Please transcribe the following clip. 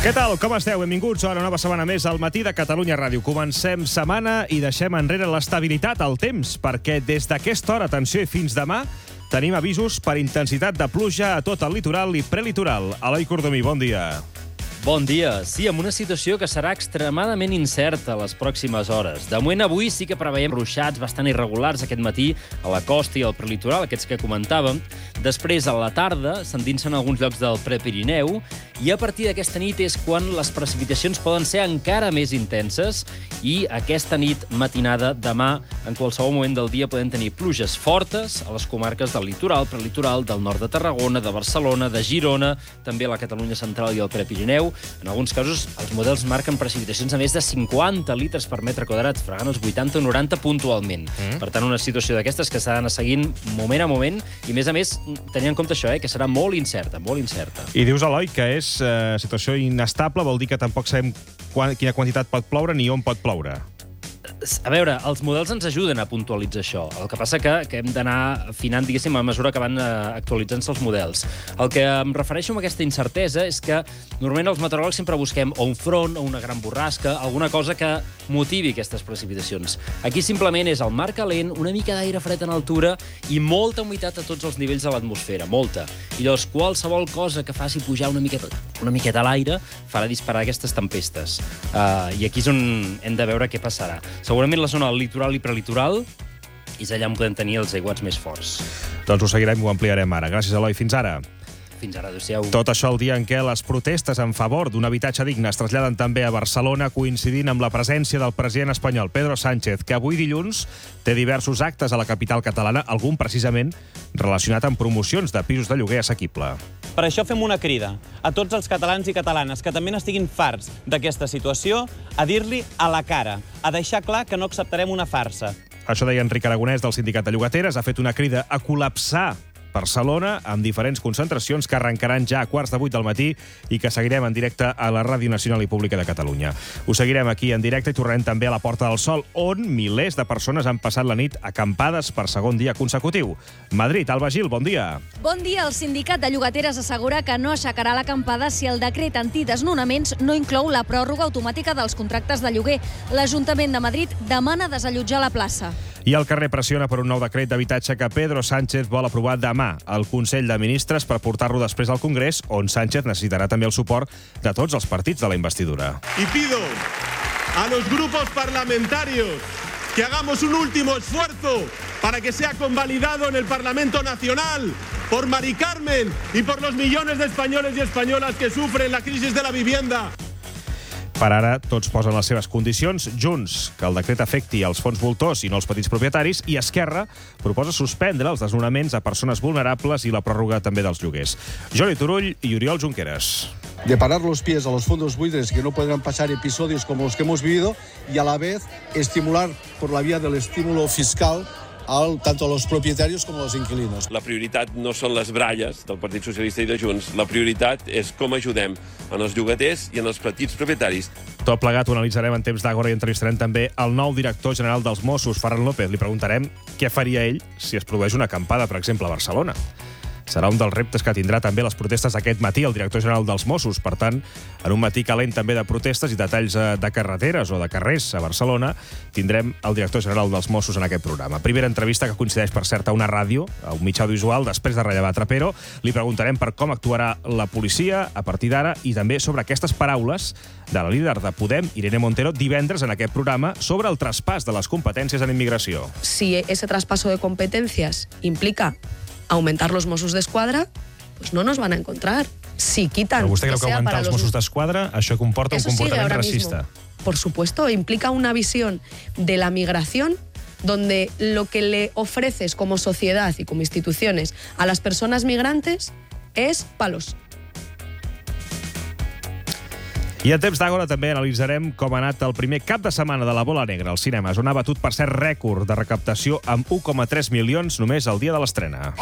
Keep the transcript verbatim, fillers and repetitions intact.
Què tal? Com esteu? Benvinguts a una nova setmana més al Matí de Catalunya Ràdio. Comencem setmana i deixem enrere l'estabilitat al temps, perquè des d'aquesta hora, atenció, i fins demà, tenim avisos per intensitat de pluja a tot el litoral i prelitoral. Eloi Cordomí, bon dia. Bon dia. Sí, amb una situació que serà extremadament incerta les pròximes hores. De moment, avui sí que preveiem ruixats bastant irregulars aquest matí a la costa i al prelitoral, aquests que comentàvem. Després, a la tarda, s'endinsen alguns llocs del Prepirineu i a partir d'aquesta nit és quan les precipitacions poden ser encara més intenses i aquesta nit matinada, demà, en qualsevol moment del dia podem tenir pluges fortes a les comarques del litoral, prelitoral, del nord de Tarragona, de Barcelona, de Girona, també a la Catalunya central i al Prepirineu. En alguns casos, els models marquen precipitacions de més de cinquanta litres per metre quadrat, fregant els vuitanta o noranta puntualment. Mm. Per tant, una situació d'aquestes que s'ha d'anar seguint moment a moment i, a més a més, tenint en compte això, eh, que serà molt incerta, molt incerta. I dius, Eloi, que és eh, situació inestable, vol dir que tampoc sabem quan, quina quantitat pot ploure ni on pot ploure. A veure, els models ens ajuden a puntualitzar això. El que passa que, que hem d'anar afinant, diguéssim, a mesura que van actualitzant-se els models. El que em refereixo amb aquesta incertesa és que normalment els meteoròlegs sempre busquem o un front o una gran borrasca, alguna cosa que motivi aquestes precipitacions. Aquí simplement és el mar calent, una mica d'aire fred en altura i molta humitat a tots els nivells de l'atmosfera, molta. I llavors qualsevol cosa que faci pujar una miqueta, una miqueta a l'aire farà disparar aquestes tempestes. Uh, I aquí és on hem de veure què passarà. Segurament la zona del litoral i prelitoral és allà on podem tenir els aiguats més forts. Doncs ho seguirem i ho ampliarem ara. Gràcies, Eloi. Fins ara. Fins ara, adéu-siau. Tot això el dia en què les protestes en favor d'un habitatge digne es traslladen també a Barcelona, coincidint amb la presència del president espanyol Pedro Sánchez, que avui dilluns té diversos actes a la capital catalana, algun precisament relacionat amb promocions de pisos de lloguer assequible. Per això fem una crida a tots els catalans i catalanes que també n'estiguin farts d'aquesta situació a dir-li a la cara, a deixar clar que no acceptarem una farsa. Això deia Enric Aragonès del Sindicat de Llogateres, ha fet una crida a col·lapsar Barcelona amb diferents concentracions que arrencaran ja a quarts de vuit del matí i que seguirem en directe a la Ràdio Nacional i Pública de Catalunya. Ho seguirem aquí en directe i tornarem també a la Porta del Sol, on milers de persones han passat la nit acampades per segon dia consecutiu. Madrid, Alba Gil, bon dia. Bon dia. El Sindicat de Llogateres assegura que no aixecarà l'acampada si el decret antidesnonaments no inclou la pròrroga automàtica dels contractes de lloguer. L'Ajuntament de Madrid demana desallotjar la plaça. I el carrer pressiona per un nou decret d'habitatge que Pedro Sánchez vol aprovar demà al Consell de Ministres per portar-lo després al Congrés, on Sánchez necessitarà també el suport de tots els partits de la investidura. Y pido a los grupos parlamentarios que hagamos un último esfuerzo para que sea convalidado en el Parlamento Nacional por Mari Carmen y por los millones de españoles y españolas que sufren la crisis de la vivienda. Per ara, tots posen les seves condicions. Junts, que el decret afecti els fons voltors i no els petits propietaris, i Esquerra proposa suspendre els desnonaments a persones vulnerables i la pròrroga també dels lloguers. Jordi Turull i Oriol Junqueras. De parar los pies a los fondos buitres que no podrán pasar episodios como los que hemos vivido y a la vez estimular por la vía del estímulo fiscal Al, tanto a los propietarios como a los inquilinos. La prioritat no són les bralles del Partit Socialista i de Junts. La prioritat és com ajudem en els llogaters i en els petits propietaris. Tot plegat ho analitzarem en temps d'Àgora i entrevistarem també el nou director general dels Mossos, Ferran López. Li preguntarem què faria ell si es produeix una acampada, per exemple, a Barcelona. Serà un dels reptes que tindrà també les protestes aquest matí el director general dels Mossos. Per tant, en un matí calent també de protestes i detalls de carreteres o de carrers a Barcelona, tindrem el director general dels Mossos en aquest programa. Primera entrevista que coincideix, per cert, a una ràdio, a un mitjà audiovisual, després de rellevar Trapero. Li preguntarem per com actuarà la policia a partir d'ara i també sobre aquestes paraules de la líder de Podem, Irene Montero, divendres en aquest programa sobre el traspàs de les competències en immigració. Si ese traspaso de competencias implica aumentar los Mossos d'Esquadra, pues no nos van a encontrar. Si quitan... Però vostè creu que, que augmentar els los... Mossos d'Esquadra, això comporta Eso un comportament racista? Mismo. Por supuesto, implica una visión de la migración donde lo que le ofreces como sociedad y como instituciones a las personas migrantes es palos. I en temps d'Àgora també analitzarem com ha anat el primer cap de setmana de la Bola Negra als cinemes, on ha batut per cert rècord de recaptació amb un coma tres milions només el dia de l'estrena.